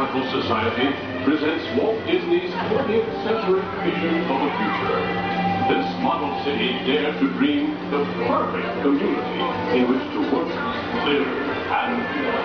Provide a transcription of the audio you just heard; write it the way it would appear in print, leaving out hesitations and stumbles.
Geographical Society presents Walt Disney's 20th century vision of the future. This model city dared to dream the perfect community in which to work, live, and